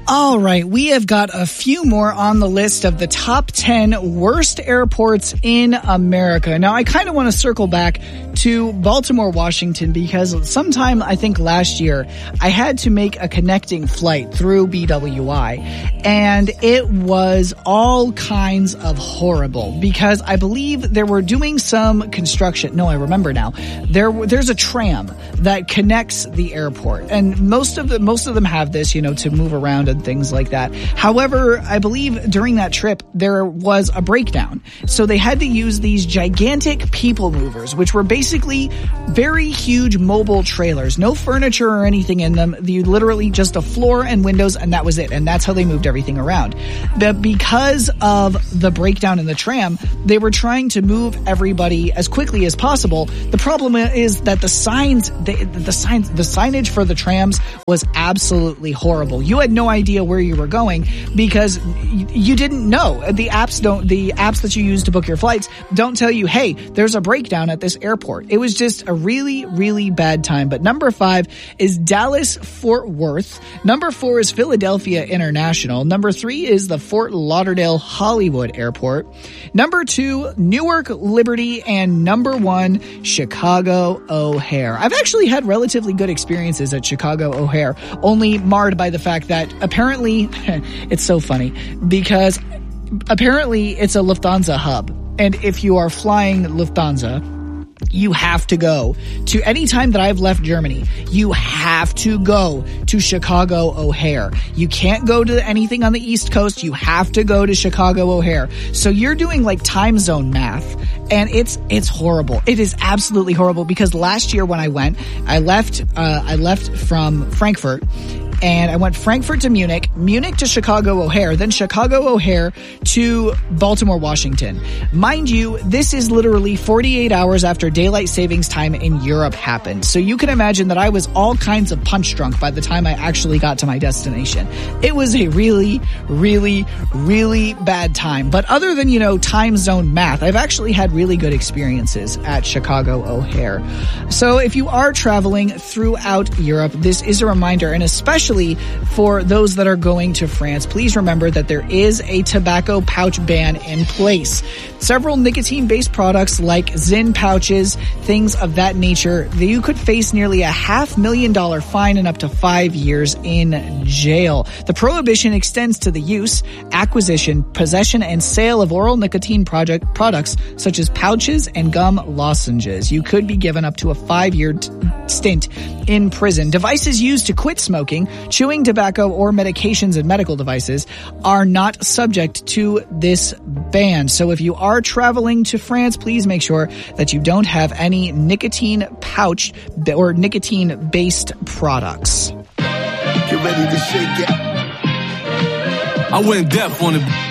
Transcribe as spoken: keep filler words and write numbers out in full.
All right, we have got a few more on the list of the top ten worst airports in America. Now, I kind of want to circle back to Baltimore, Washington, because sometime, I think last year, I had to make a connecting flight through B W I, and it was all kinds of horrible, because I believe they were doing some construction. No, I remember now. There, there's a tram that connects the airport, and most of the, most of them have this, you know, to move around and things like that. However, I believe during that trip, there was a breakdown. So they had to use these gigantic people movers, which were basically very huge mobile trailers. No furniture or anything in them. You literally just a floor and windows, and that was it. And that's how they moved everything around. But because of the breakdown in the tram, they were trying to move everybody as quickly as possible. The problem is that the signs, the, the signs, the signage for the trams was absolutely horrible. You had no idea where you were going because you didn't know. The apps don't, the apps that you use to book your flights don't tell you, hey, there's a breakdown at this airport. It was just a really, really bad time. But number five is Dallas Fort Worth. Number four is Philadelphia International. Number three is the Fort Lauderdale Hollywood Airport. Number two, Newark Liberty. And number one, Chicago O'Hare. I've actually had relatively good experiences at Chicago O'Hare, only marred by the fact that apparently it's so funny because apparently it's a Lufthansa hub. And if you are flying Lufthansa, you have to go to any time that I've left Germany, you have to go to Chicago O'Hare. You can't go to anything on the East Coast. You have to go to Chicago O'Hare. So you're doing like time zone math, and it's, it's horrible. It is absolutely horrible because last year when I went, I left, uh, I left from Frankfurt. And I went Frankfurt to Munich, Munich to Chicago O'Hare, then Chicago O'Hare to Baltimore, Washington. Mind you, this is literally forty-eight hours after daylight savings time in Europe happened. So you can imagine that I was all kinds of punch drunk by the time I actually got to my destination. It was a really, really, really bad time. But other than, you know, time zone math, I've actually had really good experiences at Chicago O'Hare. So if you are traveling throughout Europe, this is a reminder, and especially for those that are going to France, please remember that there is a tobacco pouch ban in place. Several nicotine-based products like Zyn pouches, things of that nature, that you could face nearly a half million dollar fine and up to five years in jail. The prohibition extends to the use, acquisition, possession, and sale of oral nicotine project products such as pouches and gum lozenges. You could be given up to a five-year t- stint in prison. Devices used to quit smoking, chewing tobacco, or medications and medical devices are not subject to this ban. So if you are traveling to France, please make sure that you don't have any nicotine pouch or nicotine based products. Get ready to shake it. I went deaf on it.